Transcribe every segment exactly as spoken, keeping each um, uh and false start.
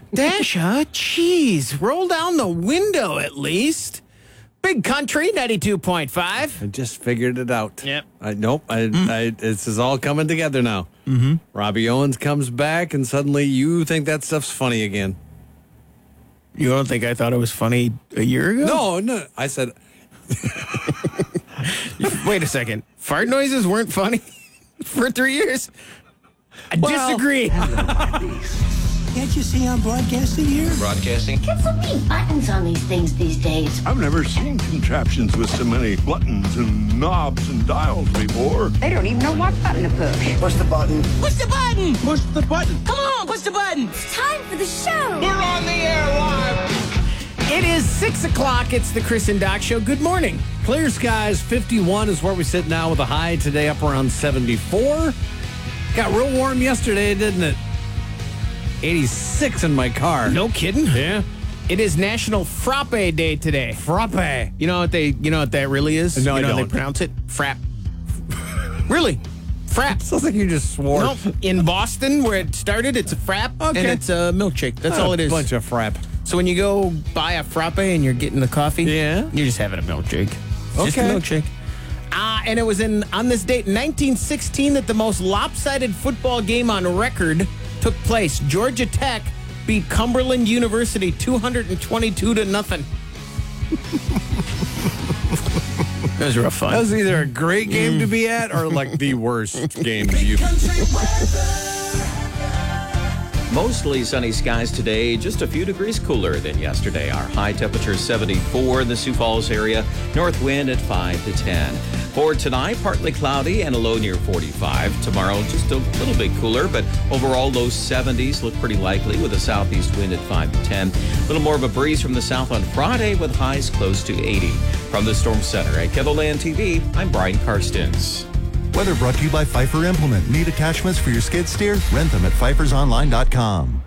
Dasha, jeez, roll down the window at least. Big Country, ninety-two point five. I just figured it out. Yep. I Nope. I, Mm. I, this is all coming together now. Mm-hmm. Robbie Owens comes back, and suddenly you think that stuff's funny again. You don't think I thought it was funny a year ago? No, no. I said, Wait a second. Fart noises weren't funny for three years? I Well- disagree. Can't you see I'm broadcasting here? Broadcasting. Kids so many buttons on these things these days. I've never seen contraptions with so many buttons and knobs and dials before. They don't even know what button to push. Push the button. Push the button! Push the button. Come on, push the button! It's time for the show. We're on the air live. It is six o'clock. It's the Chris and Doc Show. Good morning. clear skies, fifty-one is where we sit now with a high today up around seventy-four. Got real warm yesterday, didn't it? eighty-six in my car. No kidding. Yeah. It is National Frappe Day today. Frappe. You know what they? You know what that really is? No, you I know how don't. they pronounce it? Frap. Really? Frap. Sounds like you just swore. Nope. In Boston, where it started, it's a frap and Okay. it's a milkshake. That's all it is. A bunch of frap. So when you go buy a frappe and you're getting the coffee, Yeah. you're just having a milkshake. It's Just a Okay. milkshake. Uh, and it was in on this date, nineteen sixteen, that the most lopsided football game on record took place. Georgia Tech beat Cumberland University two hundred twenty-two to nothing. That was real fun. That was either a great game to be at or like the worst game you. Mostly sunny skies today, just a few degrees cooler than yesterday. Our high temperature seventy-four in the Sioux Falls area, north wind at five to ten. For tonight, partly cloudy and a low near forty-five. Tomorrow, just a little bit cooler, but overall low seventies look pretty likely with a southeast wind at five to ten. A little more of a breeze from the south on Friday with highs close to eighty. From the Storm Center at Kettleland T V, I'm Brian Karstens. Weather brought to you by Pfeiffer Implement. Need attachments for your skid steer? Rent them at pfeifers online dot com.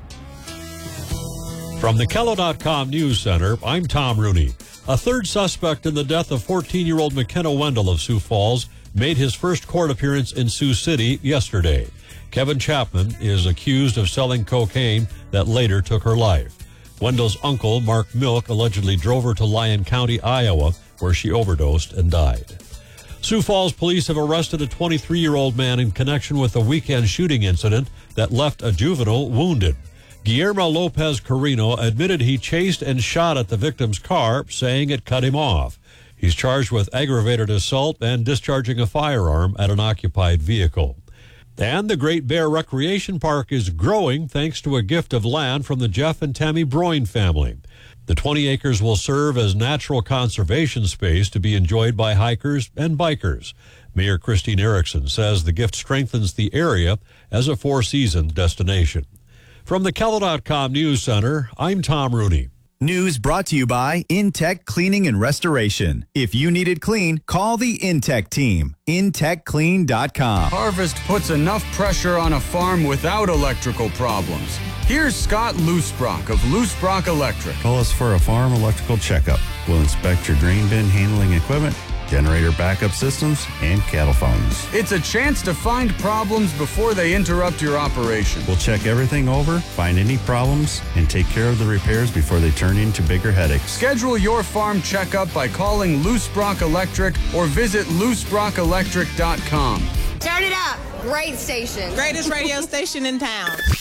From the Kello dot com News Center, I'm Tom Rooney. A third suspect in the death of fourteen-year-old McKenna Wendell of Sioux Falls made his first court appearance in Sioux City yesterday. Kevin Chapman is accused of selling cocaine that later took her life. Wendell's uncle, Mark Milk, allegedly drove her to Lyon County, Iowa, where she overdosed and died. Sioux Falls police have arrested a twenty-three-year-old man in connection with a weekend shooting incident that left a juvenile wounded. Guillermo Lopez Carino admitted he chased and shot at the victim's car, saying it cut him off. He's charged with aggravated assault and discharging a firearm at an occupied vehicle. And the Great Bear Recreation Park is growing thanks to a gift of land from the Jeff and Tammy Broyne family. The twenty acres will serve as natural conservation space to be enjoyed by hikers and bikers. Mayor Christine Erickson says the gift strengthens the area as a four-season destination. From the Kello dot com News Center, I'm Tom Rooney. News brought to you by Intech Cleaning and Restoration. If you need it clean, call the Intech team. intech clean dot com. Harvest puts enough pressure on a farm without electrical problems. Here's Scott Loosebrock of Loosebrock Electric. Call us for a farm electrical checkup. We'll inspect your grain bin handling equipment, generator backup systems, and cattle phones. It's a chance to find problems before they interrupt your operation. We'll check everything over, find any problems, and take care of the repairs before they turn into bigger headaches. Schedule your farm checkup by calling Loosebrock Electric or visit loosebrock electric dot com. Turn it up. Great station. Greatest radio station in town.